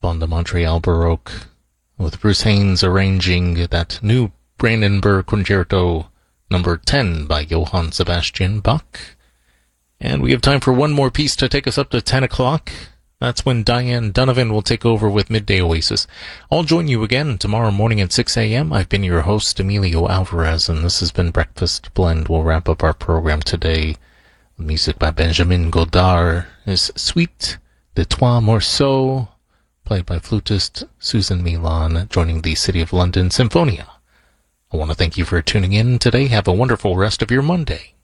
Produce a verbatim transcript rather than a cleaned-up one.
on the Montreal Baroque, with Bruce Haynes arranging that new Brandenburg Concerto number ten by Johann Sebastian Bach. And we have time for one more piece to take us up to ten o'clock. That's when Diane Donovan will take over with Midday Oasis. I'll join you again tomorrow morning at six a.m. I've been your host, Emilio Alvarez, and this has been Breakfast Blend. We'll wrap up our program today. Music by Benjamin Godard is Suite de Trois Morceaux, played by flutist Susan Milan, joining the City of London Symphonia. I want to thank you for tuning in today. Have a wonderful rest of your Monday.